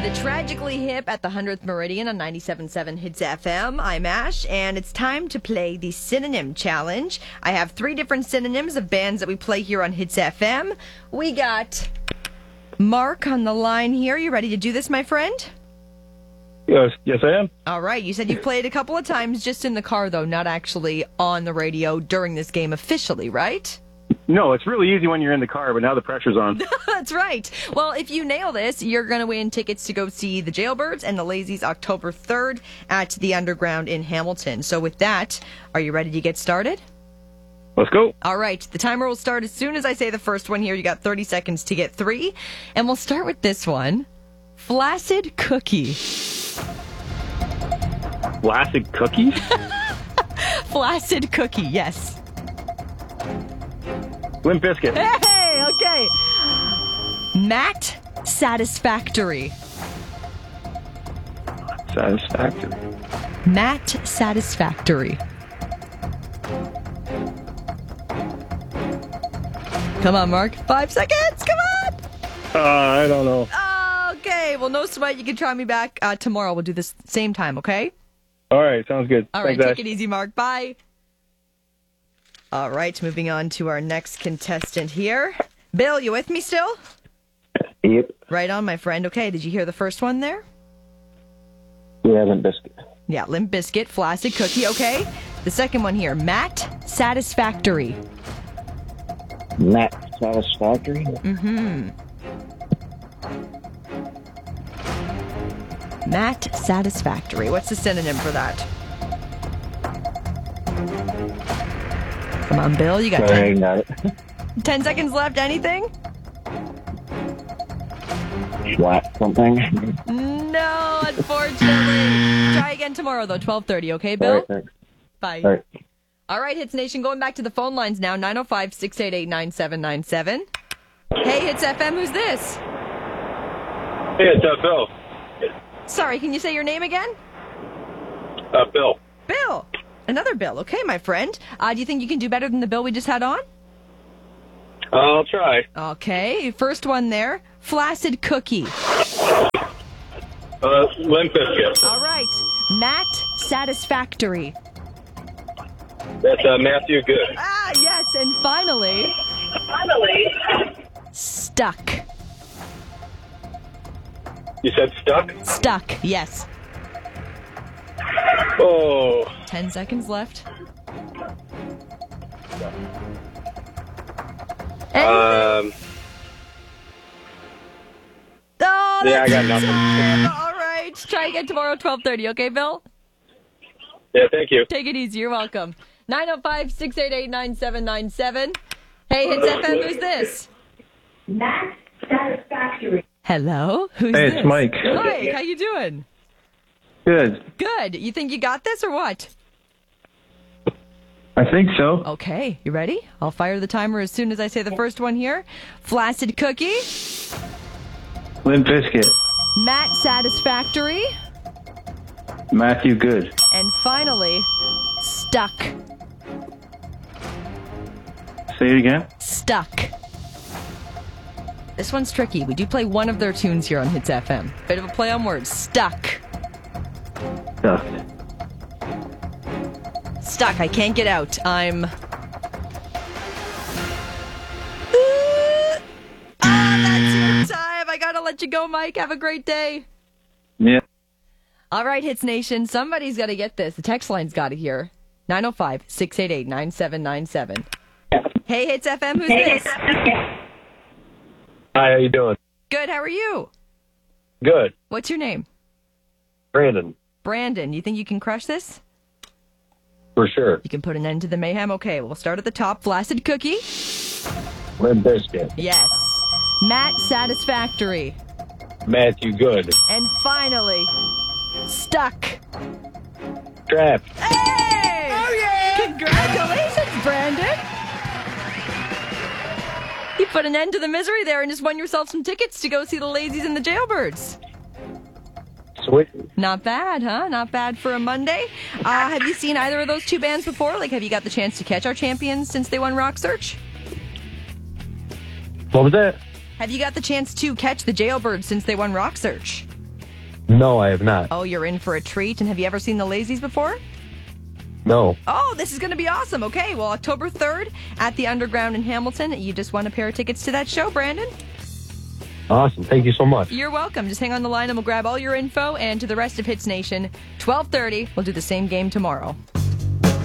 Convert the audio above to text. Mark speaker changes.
Speaker 1: The Tragically Hip at the 100th Meridian on 97.7 Hits FM. I'm Ash, and it's time to play the Synonym Challenge. I have 3 different synonyms of bands that we play here on Hits FM. We got Mark on the line here. You ready to do this, my friend?
Speaker 2: Yes, I am.
Speaker 1: All right. You said you've played a couple of times just in the car, though, not actually on the radio during this game officially, right?
Speaker 2: No, it's really easy when you're in the car, but now the pressure's on.
Speaker 1: That's right. Well, if you nail this, you're going to win tickets to go see the Jailbirds and the Lazies October 3rd at the Underground in Hamilton. So with that, are you ready to get started?
Speaker 2: Let's go.
Speaker 1: All right. The timer will start as soon as I say the first one here. You got 30 seconds to get 3. And we'll start with this one. Flaccid Cookie.
Speaker 2: Flaccid cookies?
Speaker 1: Flaccid Cookie, yes.
Speaker 2: Limp Bizkit.
Speaker 1: Hey, okay. Matt Satisfactory.
Speaker 2: Satisfactory.
Speaker 1: Matt Satisfactory. Come on, Mark. 5 seconds. Come on.
Speaker 2: I don't know.
Speaker 1: Okay. Well, no sweat. You can try me back tomorrow. We'll do this same time, okay?
Speaker 2: All right, sounds good.
Speaker 1: All right.
Speaker 2: Thanks,
Speaker 1: Take
Speaker 2: Ash.
Speaker 1: it easy, Mark. Bye. All right. Moving on to our next contestant here. Bill, you with me still?
Speaker 3: Yep.
Speaker 1: Right on, my friend. Okay. Did you hear the first one there?
Speaker 3: Yeah, Limp Bizkit.
Speaker 1: Yeah, Limp Bizkit, Flaccid Cookie, okay. The second one here, Matt Satisfactory.
Speaker 3: Matt Satisfactory?
Speaker 1: Matt Satisfactory. What's the synonym for that? Come on, Bill. You got
Speaker 3: I
Speaker 1: 10,
Speaker 3: ain't got it.
Speaker 1: 10 seconds left. Anything?
Speaker 3: Flat something?
Speaker 1: No, unfortunately. Try again tomorrow, though, 12:30, okay,
Speaker 3: All
Speaker 1: Bill?
Speaker 3: right, thanks.
Speaker 1: Bye.
Speaker 3: All right.
Speaker 1: All right, Hits Nation, going back to the phone lines now, 905-688-9797. Hey, Hits FM, who's this?
Speaker 2: Hey, it's Bill.
Speaker 1: Sorry, can you say your name again?
Speaker 2: Bill.
Speaker 1: Bill. Another Bill. Okay, my friend. Do you think you can do better than the Bill we just had on?
Speaker 2: I'll try.
Speaker 1: Okay, first one there. Flaccid Cookie.
Speaker 2: Limp Bizkit.
Speaker 1: All right. Matt Satisfactory.
Speaker 2: That's Matthew Good.
Speaker 1: Ah, yes. And finally, Stuck.
Speaker 2: You said stuck?
Speaker 1: Stuck, yes.
Speaker 2: Oh.
Speaker 1: 10 seconds left. Oh,
Speaker 2: Yeah, I got
Speaker 1: that's
Speaker 2: nothing.
Speaker 1: time. All right. Try again tomorrow, 12:30. Okay, Bill?
Speaker 2: Yeah, thank you.
Speaker 1: Take it easy. You're welcome. 905-688-9797. Hey, Hits FM, who's this?
Speaker 4: Matt Satisfactory.
Speaker 1: Hello? Who's
Speaker 2: Hey,
Speaker 1: this?
Speaker 2: it's Mike.
Speaker 1: Mike, how you doing?
Speaker 2: Good.
Speaker 1: Good. You think you got this or what?
Speaker 2: I think so.
Speaker 1: Okay, you ready? I'll fire the timer as soon as I say the first one here. Flaccid Cookie.
Speaker 2: Limp Bizkit.
Speaker 1: Matt Satisfactory.
Speaker 2: Matthew Good.
Speaker 1: And finally, Stuck.
Speaker 2: Say it again.
Speaker 1: Stuck. This one's tricky. We do play one of their tunes here on Hits FM. Bit of a play on words. Stuck.
Speaker 2: Stuck.
Speaker 1: Stuck. I can't get out. I'm... that's your time. I gotta let you go, Mike. Have a great day.
Speaker 2: Yeah.
Speaker 1: All right, Hits Nation. Somebody's got to get this. The text line's got to hear. 905-688-9797. Hey, Hits FM. Who's this?
Speaker 2: Hi, how you doing?
Speaker 1: Good. How are you?
Speaker 2: Good.
Speaker 1: What's your name?
Speaker 2: Brandon.
Speaker 1: Brandon. You think you can crush this?
Speaker 2: For sure.
Speaker 1: You can put an end to the mayhem? Okay, we'll start at the top. Flaccid Cookie?
Speaker 2: Limp Bizkit.
Speaker 1: Yes. Matt Satisfactory.
Speaker 2: Matthew Good.
Speaker 1: And finally, Stuck.
Speaker 2: Trapped.
Speaker 1: Hey! Oh, yeah! Congratulations, Brandon! You put an end to the misery there and just won yourself some tickets to go see the Lazies and the Jailbirds.
Speaker 2: Sweet.
Speaker 1: Not bad, huh? Not bad for a Monday. Have you seen either of those two bands before? Like, have you got the chance to catch our champions since they won Rock Search?
Speaker 2: What was that?
Speaker 1: Have you got the chance to catch the Jailbirds since they won Rock Search?
Speaker 2: No, I have not.
Speaker 1: Oh, you're in for a treat. And have you ever seen the Lazies before?
Speaker 2: No.
Speaker 1: Oh, this is going to be awesome. Okay, well, October 3rd at the Underground in Hamilton. You just won a pair of tickets to that show, Brandon.
Speaker 2: Awesome. Thank you so much.
Speaker 1: You're welcome. Just hang on the line and we'll grab all your info. And to the rest of Hits Nation, 12:30. We'll do the same game tomorrow.